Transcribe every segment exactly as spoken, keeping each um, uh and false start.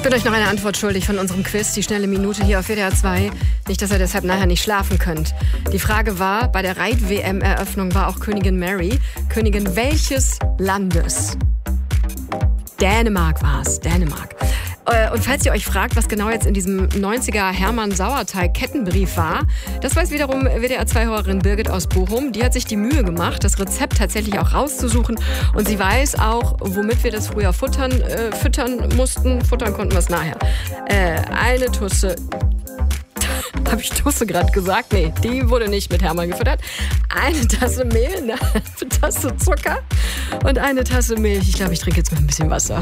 bin euch noch eine Antwort schuldig von unserem Quiz, die schnelle Minute hier auf W D R zwei. Nicht, dass ihr deshalb nachher nicht schlafen könnt. Die Frage war, bei der Reit-W M-Eröffnung war auch Königin Mary. Königin welches Landes? Dänemark war es, Dänemark. Und falls ihr euch fragt, was genau jetzt in diesem neunziger Hermann-Sauerteig-Kettenbrief war, das weiß wiederum W D R zwei-Hörerin Birgit aus Bochum. Die hat sich die Mühe gemacht, das Rezept tatsächlich auch rauszusuchen. Und sie weiß auch, womit wir das früher futtern, äh, füttern mussten. Futtern konnten wir es nachher. Äh, eine Tusse... Habe ich Tusse gerade gesagt? Nee, die wurde nicht mit Hermann gefüttert. Eine Tasse Mehl, eine Tasse Zucker und eine Tasse Milch. Ich glaube, ich trinke jetzt mal ein bisschen Wasser.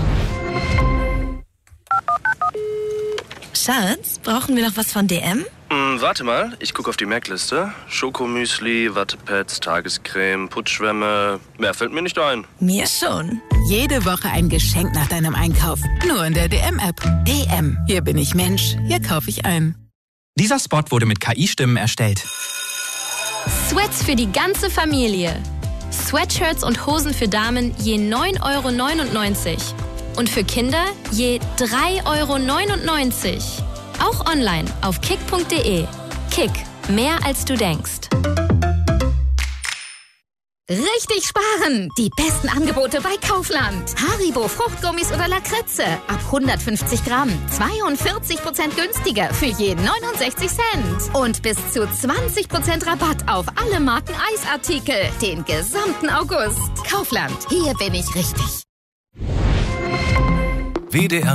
Schatz, brauchen wir noch was von D M? Mm, warte mal, ich gucke auf die Merkliste. Schokomüsli, Wattepads, Tagescreme, Putzschwämme. Mehr fällt mir nicht ein. Mir schon. Jede Woche ein Geschenk nach deinem Einkauf. Nur in der D M-App. D M. Hier bin ich Mensch. Hier kaufe ich ein. Dieser Spot wurde mit K I-Stimmen erstellt. Sweats für die ganze Familie. Sweatshirts und Hosen für Damen je neun Euro neunundneunzig. Und für Kinder je drei Euro neunundneunzig. Auch online auf kick punkt de. Kick, mehr als du denkst. Richtig sparen! Die besten Angebote bei Kaufland. Haribo Fruchtgummis oder Lakritze. Ab hundertfünfzig Gramm. zweiundvierzig Prozent günstiger für je neunundsechzig Cent. Und bis zu zwanzig Prozent Rabatt auf alle Marken Eisartikel. Den gesamten August. Kaufland. Hier bin ich richtig. W D R